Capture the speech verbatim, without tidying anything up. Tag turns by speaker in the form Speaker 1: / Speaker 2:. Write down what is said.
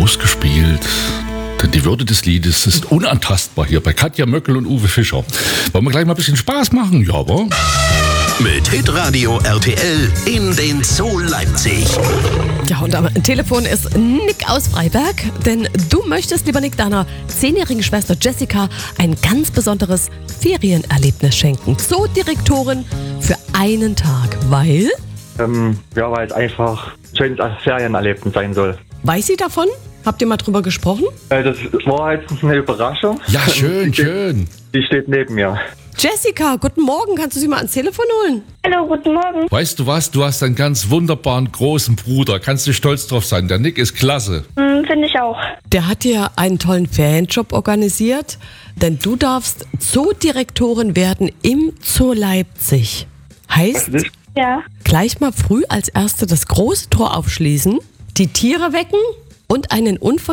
Speaker 1: ausgespielt. Denn die Würde des Liedes ist unantastbar hier bei Katja Möckel und Uwe Fischer. Wollen wir gleich mal ein bisschen Spaß machen? Ja, wa?
Speaker 2: Mit Hitradio R T L in den Zoo Leipzig.
Speaker 3: Ja, und am Telefon ist Nick aus Freiberg. Denn du möchtest, lieber Nick, deiner zehnjährigen Schwester Jessica ein ganz besonderes Ferienerlebnis schenken. Zoodirektorin für einen Tag, weil...
Speaker 4: Ähm, ja, weil es einfach ein schönes Ferienerlebnis sein soll.
Speaker 3: Weiß sie davon? Habt ihr mal drüber gesprochen?
Speaker 4: Äh, das war jetzt eine Überraschung.
Speaker 1: Ja, schön, schön.
Speaker 4: Die steht neben mir.
Speaker 3: Jessica, guten Morgen. Kannst du sie mal ans Telefon holen?
Speaker 5: Hallo, guten Morgen.
Speaker 1: Weißt du was? Du hast einen ganz wunderbaren großen Bruder. Kannst du stolz drauf sein. Der Nick ist klasse.
Speaker 5: Hm, finde ich auch.
Speaker 3: Der hat dir einen tollen Ferienjob organisiert, denn du darfst Zoodirektorin werden im Zoo Leipzig. Heißt,
Speaker 5: Ja.
Speaker 3: gleich mal früh als Erste das große Tor aufschließen, die Tiere wecken und einen unvergesslichen